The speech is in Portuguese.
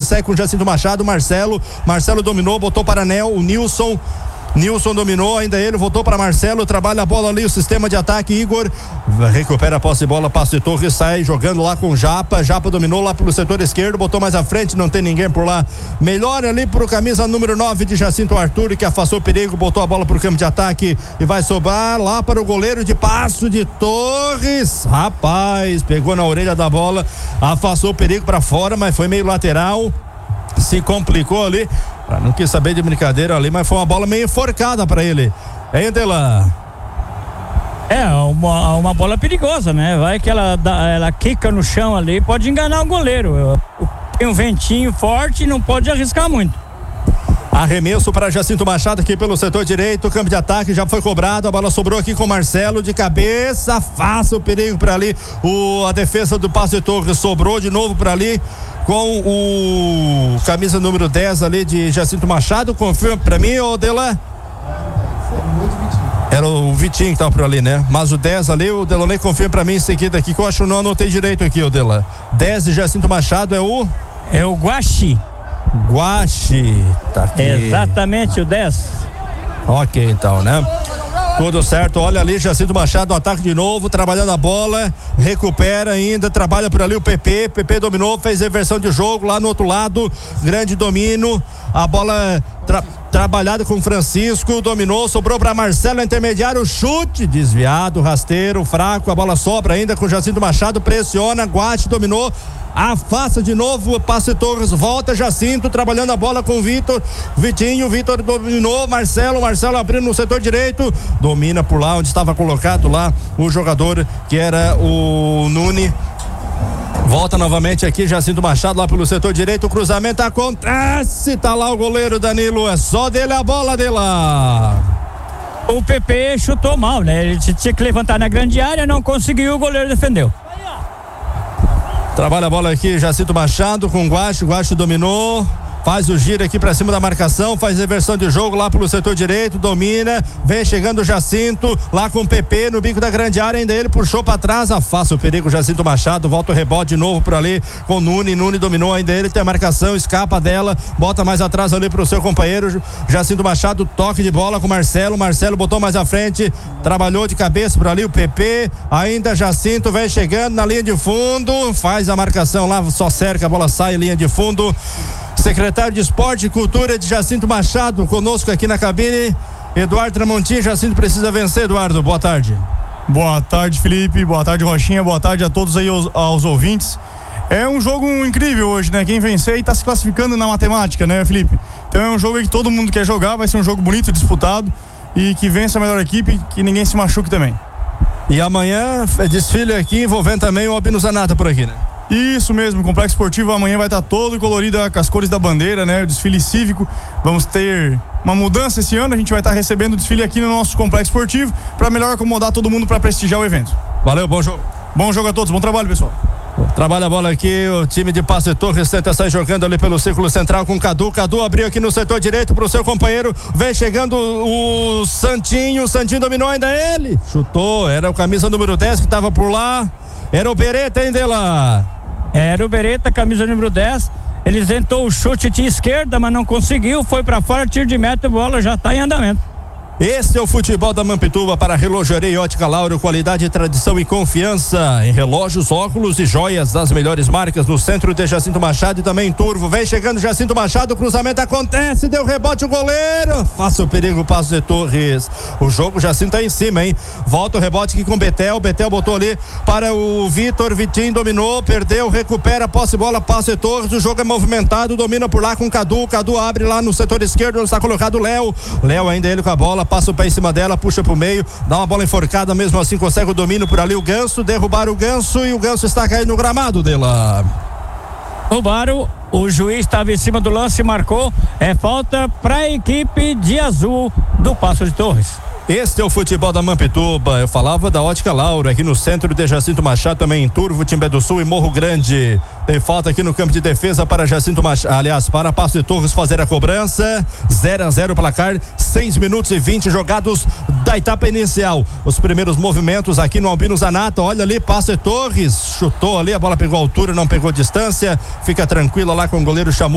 sai com Jacinto Machado, Marcelo dominou, botou para o Nilson dominou, ainda ele, voltou para Marcelo, trabalha a bola ali, o sistema de ataque, Igor recupera a posse de bola, passo de Torres, sai jogando lá com Japa dominou lá pelo setor esquerdo, botou mais à frente, não tem ninguém por lá, melhor ali pro camisa número 9 de Jacinto Arthur, que afastou o perigo, botou a bola pro campo de ataque e vai sobrar lá para o goleiro de passo de Torres, rapaz, pegou na orelha da bola, afastou o perigo para fora, mas foi meio lateral, se complicou ali. Não quis saber de brincadeira ali, mas foi uma bola meio enforcada pra ele. Hein, Dela? É, uma bola perigosa, né? Vai que ela quica no chão ali, pode enganar o goleiro. Tem um ventinho forte e não pode arriscar muito. Arremesso para Jacinto Machado aqui pelo setor direito, campo de ataque já foi cobrado, a bola sobrou aqui com Marcelo de cabeça, afasta o perigo para ali, a defesa do passe de Torres sobrou de novo para ali com o camisa número 10 ali de Jacinto Machado, confirma para mim, ô Dela? Era o Vitinho que tava por ali, né? Mas o 10 ali, o Delonei confirma pra mim em seguida aqui, que eu acho que não anotei direito aqui, o Dela. 10 de Jacinto Machado é o Guaxi, tá aqui. Exatamente, o 10. Ok, então, né? Tudo certo, olha ali, Jacinto Machado, ataque de novo, trabalhando a bola, recupera ainda, trabalha por ali o PP dominou, fez reversão de jogo lá no outro lado, grande domínio, a bola trabalhada com Francisco, dominou, sobrou para Marcelo, intermediário, chute, desviado, rasteiro, fraco, a bola sobra ainda com Jacinto Machado, pressiona, Guache dominou, afasta de novo, passe Torres, volta Jacinto, trabalhando a bola com Vitor dominou, Marcelo abrindo no setor direito, domina por lá onde estava colocado lá o jogador que era o Nune. Volta novamente aqui, Jacinto Machado lá pelo setor direito, o cruzamento acontece, tá lá o goleiro Danilo, é só dele a bola dela. O PP chutou mal, né? Ele tinha que levantar na grande área, não conseguiu, o goleiro defendeu. Trabalha a bola aqui, Jacinto Machado com Guache dominou, faz o giro aqui pra cima da marcação, faz reversão de jogo lá pelo setor direito, domina, vem chegando o Jacinto, lá com o PP no bico da grande área, ainda ele puxou pra trás, afasta o perigo, Jacinto Machado, volta o rebote de novo por ali, com Nune dominou, ainda ele tem a marcação, escapa dela, bota mais atrás ali pro seu companheiro, Jacinto Machado, toque de bola com Marcelo botou mais à frente, trabalhou de cabeça por ali o PP, ainda Jacinto vem chegando na linha de fundo, faz a marcação lá, só cerca, a bola sai, linha de fundo. Secretário de Esporte e Cultura de Jacinto Machado conosco aqui na cabine, Eduardo Tramontim. Jacinto precisa vencer, Eduardo, boa tarde. Boa tarde, Felipe, boa tarde, Rochinha, boa tarde a todos aí aos ouvintes. É um jogo incrível hoje, né? Quem vencer e tá se classificando na matemática, né, Felipe? Então é um jogo aí que todo mundo quer jogar, vai ser um jogo bonito, disputado e que vença a melhor equipe, que ninguém se machuque também. E amanhã é desfile aqui envolvendo também o Albino Zanata por aqui, né? Isso mesmo, o Complexo Esportivo amanhã vai estar todo colorido com as cores da bandeira, né? O desfile cívico, vamos ter uma mudança esse ano, a gente vai estar recebendo o desfile aqui no nosso Complexo Esportivo para melhor acomodar todo mundo para prestigiar o evento. Valeu, bom jogo. Bom jogo a todos, bom trabalho, pessoal. Trabalha a bola aqui, o time de Passo de Torres tenta sair jogando ali pelo círculo central com Cadu abriu aqui no setor direito pro seu companheiro, vem chegando o Santinho dominou ainda ele, chutou, era o camisa número 10 que tava por lá, era o Beretta, hein, Dela? Era o Beretta, camisa número 10. Ele tentou o chute de esquerda, mas não conseguiu. Foi pra fora, tiro de meta, a bola já tá em andamento. Esse é o futebol da Mampituba para Relojaria e Ótica Lauro, qualidade, tradição e confiança em relógios, óculos e joias das melhores marcas no centro de Jacinto Machado e também em Turvo. Vem chegando Jacinto Machado, o cruzamento acontece, deu rebote o goleiro, faça o perigo, Passo de Torres. O jogo Jacinto tá em cima, hein? Volta o rebote aqui com Betel botou ali para o Vitinho dominou, perdeu, recupera, posse bola, Passo de Torres, o jogo é movimentado, domina por lá com Cadu abre lá no setor esquerdo, onde está colocado o Léo ainda ele com a bola, passa o pé em cima dela, puxa pro meio, dá uma bola enforcada, mesmo assim consegue o domínio por ali, o Ganso, derrubaram o Ganso e o Ganso está caindo no gramado dela. Roubaram, o juiz estava em cima do lance e marcou, é falta para a equipe de azul do Passo de Torres. Este é o futebol da Mampituba. Eu falava da Ótica Laura, aqui no centro de Jacinto Machado, também em Turvo, Timbé do Sul e Morro Grande. Tem falta aqui no campo de defesa para Jacinto Machado, aliás, para Passo de Torres fazer a cobrança. 0-0 placar, 6 minutos e 20 jogados da etapa inicial. Os primeiros movimentos aqui no Albino Zanata, olha ali, Passo de Torres, chutou ali, a bola pegou altura, não pegou distância, fica tranquila lá com o goleiro Chamu.